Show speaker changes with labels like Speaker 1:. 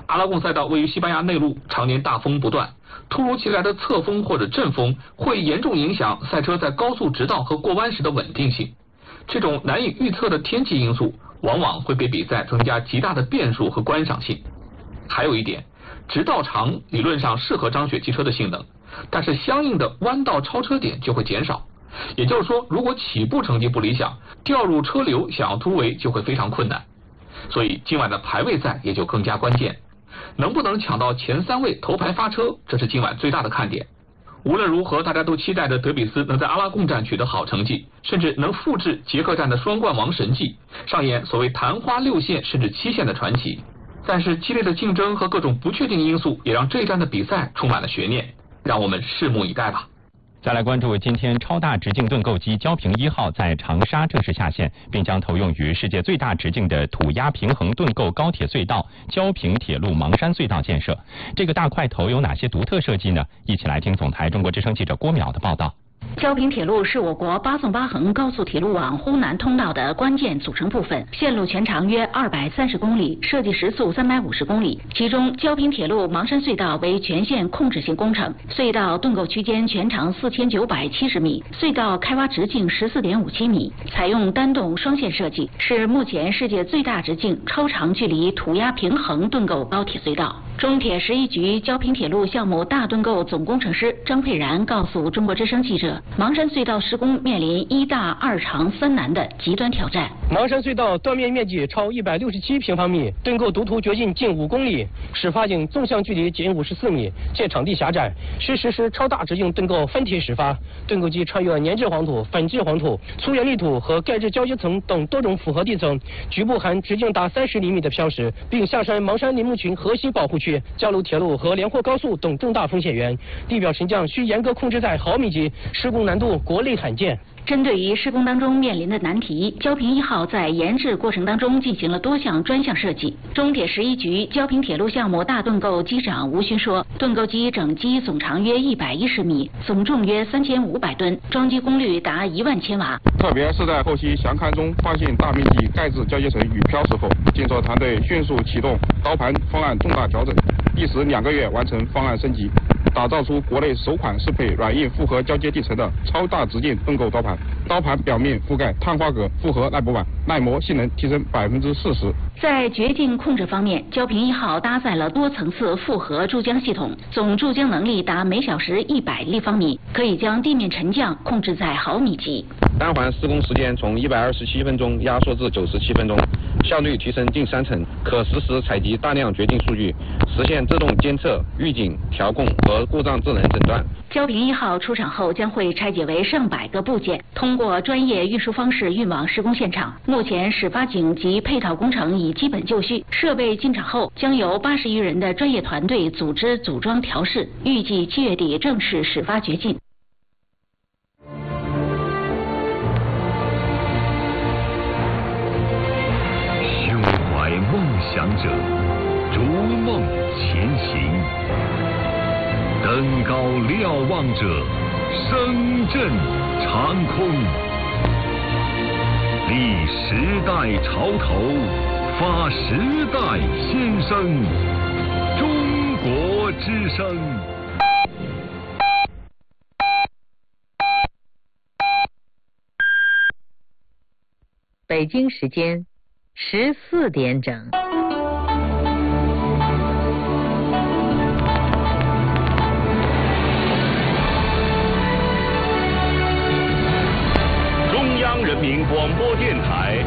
Speaker 1: 阿拉贡赛道位于西班牙内陆，常年大风不断，突如其来的侧风或者阵风会严重影响赛车在高速直道和过弯时的稳定性。这种难以预测的天气因素，往往会给比赛增加极大的变数和观赏性。还有一点，直道长理论上适合张雪汽车的性能，但是相应的弯道超车点就会减少。也就是说，如果起步成绩不理想，掉入车流想要突围就会非常困难。所以今晚的排位赛也就更加关键，能不能抢到前3位头排发车，这是今晚最大的看点。无论如何，大家都期待着德比斯能在阿拉贡站取得好成绩，甚至能复制捷克站的双冠王神迹，上演所谓昙花6线甚至7线的传奇。但是激烈的竞争和各种不确定因素也让这一站的比赛充满了悬念，让我们拭目以待吧。
Speaker 2: 再来关注今天超大直径盾构机焦平1号在长沙正式下线，并将投用于世界最大直径的土压平衡盾构高铁隧道焦平铁路芒山隧道建设。这个大块头有哪些独特设计呢？一起来听总台中国之声记者郭淼的报道。
Speaker 3: 焦平铁路是我国8纵8横高速铁路网呼南通道的关键组成部分，线路全长约230公里，设计时速350公里。其中，焦平铁路芒山隧道为全线控制性工程，隧道盾构区间全长4970米，隧道开挖直径14.57米，采用单洞双线设计，是目前世界最大直径超长距离土压平衡盾构高铁隧道。中铁11局焦平铁路项目大盾构总工程师张佩然告诉中国之声记者，芒山隧道施工面临1大2长3难的极端挑战。
Speaker 4: 芒山隧道断面面积超167平方米，盾构独途掘进近5公里，始发井纵向距离仅54米，且场地狭窄，需实施超大直径盾构分体始发。盾构机穿越粘质黄土、粉质黄土、粗盐砾土和钙质交接层等多种复合地层，局部含直径达30厘米的漂石，并下山芒山林木群核心保护区、交路铁路和连霍高速等重大风险源，地表沉降需严格控制在毫米级，施工难度国内罕见。
Speaker 3: 针对于施工当中面临的难题，焦平1号在研制过程当中进行了多项专项设计。中铁11局焦平铁路项目大盾构机长吴勋说，盾构机整机总长约110米，总重约3500吨，装机功率达1万千瓦。
Speaker 5: 特别是在后期详勘中发现大面积钙质交接层与漂石后，建设团队迅速启动刀盘方案重大调整，一时2个月完成方案升级，打造出国内首款适配软硬复合交接地层的超大直径盾构刀盘。刀盘表面覆盖碳化镉复合耐磨板，耐磨性能提升40%。
Speaker 3: 在掘进控制方面，焦平1号搭载了多层次复合注浆系统，总注浆能力达每小时100立方米，可以将地面沉降控制在毫米级。
Speaker 6: 单环施工时间从127分钟压缩至97分钟，效率提升近3成，可实时采集大量掘进数据，实现自动监测、预警、调控和故障智能诊断。
Speaker 3: 焦平1号出厂后将会拆解为上百个部件，通过专业运输方式运往施工现场。目前始发井及配套工程已基本就绪，设备进场后将由80余人的专业团队组织组装调试，预计7月底正式始发掘进。
Speaker 7: 胸怀梦想者，逐梦前行。登高瞭望者，声震长空。立时代潮头，发时代先声。中国之声。
Speaker 8: 北京时间14点整。
Speaker 7: 中央人民广播电台